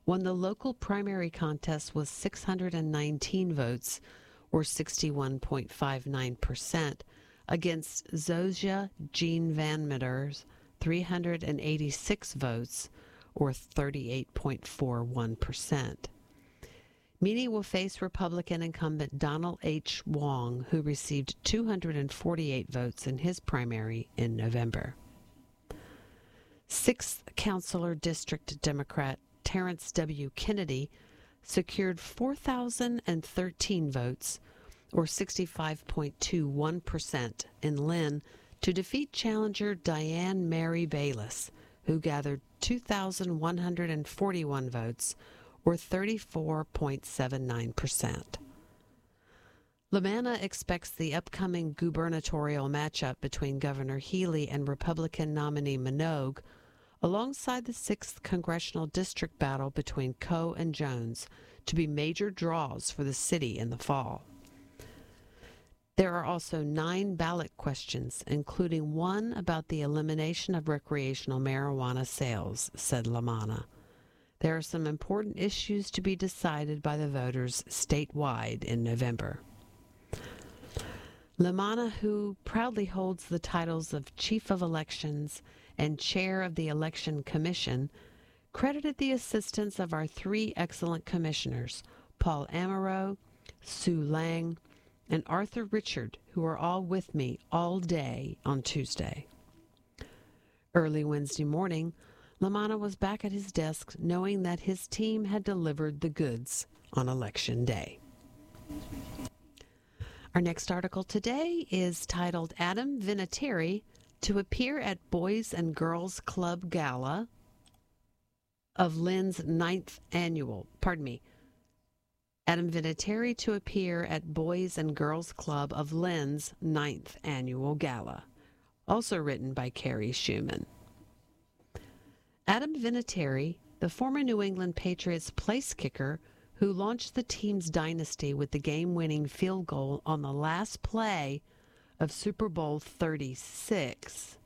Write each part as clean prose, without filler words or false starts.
won the local primary contest with 619 votes, or 61.59%, against Zosja Jean Van Metter's 386 votes, or 38.41%. Meany will face Republican incumbent Donald H. Wong, who received 248 votes in his primary in November. 6th Councilor District Democrat Terrence W. Kennedy secured 4,013 votes, or 65.21%, in Lynn to defeat challenger Diane Mary Bayless, who gathered 2,141 votes, or 34.79%. Lamanna expects the upcoming gubernatorial matchup between Governor Healy and Republican nominee Minogue, alongside the 6th congressional district battle between Coe and Jones, to be major draws for the city in the fall. There are also 9 ballot questions, including one about the elimination of recreational marijuana sales, said Lamanna. There are some important issues to be decided by the voters statewide in November. Lamanna, who proudly holds the titles of Chief of Elections and Chair of the Election Commission, credited the assistance of our 3 excellent commissioners, Paul Amaro, Sue Lang, and Arthur Richard, who are all with me all day on Tuesday. Early Wednesday morning, Lamanna was back at his desk knowing that his team had delivered the goods on Election Day. Our next article today is titled Adam Vinatieri to appear at Boys and Girls Club Gala of Lynn's 9th annual, Adam Vinatieri to appear at Boys and Girls Club of Lynn's 9th annual gala, also written by Carrie Schumann. Adam Vinatieri, the former New England Patriots place kicker who launched the team's dynasty with the game-winning field goal on the last play of Super Bowl 36,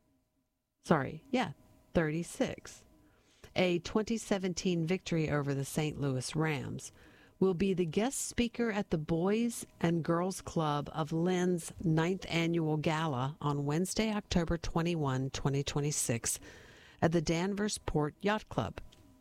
a 2017 victory over the St. Louis Rams, will be the guest speaker at the Boys and Girls Club of Lynn's 9th annual gala on Wednesday, October 21, 2026, at the Danvers Port Yacht Club.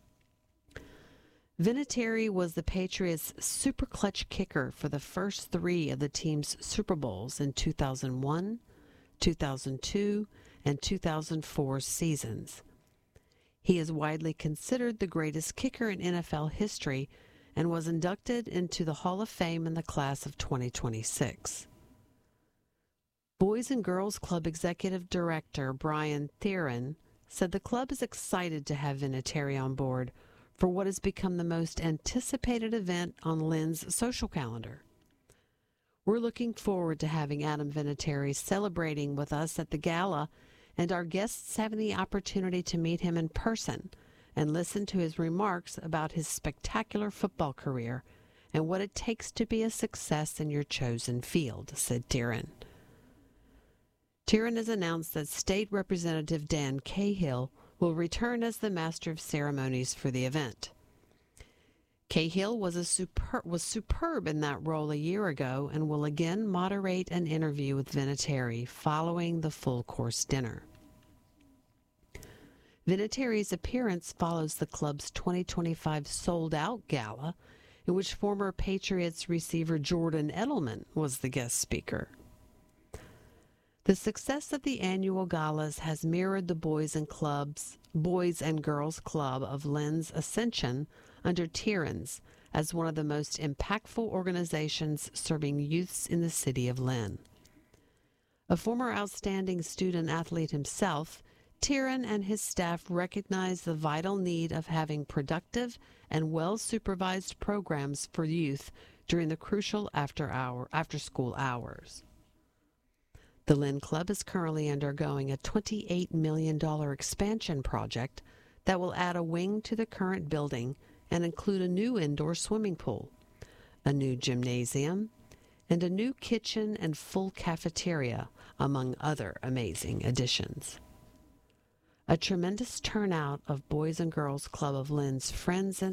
Vinatieri was the Patriots' super clutch kicker for the first 3 of the team's Super Bowls in 2001, 2002, and 2004 seasons. He is widely considered the greatest kicker in NFL history and was inducted into the Hall of Fame in the class of 2026. Boys and Girls Club Executive Director Brian Theron said the club is excited to have Vinatieri on board for what has become the most anticipated event on Lynn's social calendar. We're looking forward to having Adam Vinatieri celebrating with us at the gala and our guests having the opportunity to meet him in person and listen to his remarks about his spectacular football career and what it takes to be a success in your chosen field, said Theron. Theron has announced that State Representative Dan Cahill will return as the Master of Ceremonies for the event. Cahill was superb in that role a year ago and will again moderate an interview with Vinatieri following the full-course dinner. Vinatieri's appearance follows the club's 2025 sold-out gala, in which former Patriots receiver Jordan Edelman was the guest speaker. The success of the annual galas has mirrored the Boys and Girls Club of Lynn's ascension under Tieran's as one of the most impactful organizations serving youths in the city of Lynn. A former outstanding student-athlete himself, Tieran and his staff recognize the vital need of having productive and well-supervised programs for youth during the crucial after-school hours. The Lynn Club is currently undergoing a $28 million expansion project that will add a wing to the current building and include a new indoor swimming pool, a new gymnasium, and a new kitchen and full cafeteria, among other amazing additions. A tremendous turnout of Boys and Girls Club of Lynn's friends and